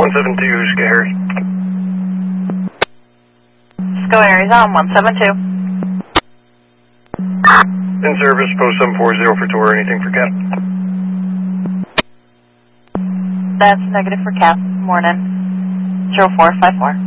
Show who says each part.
Speaker 1: 172, Sky Harry.
Speaker 2: Sky Harry's on 172.
Speaker 1: In service, post 740 for tour, anything for Cap?
Speaker 2: That's negative for Cap, morning, 0454.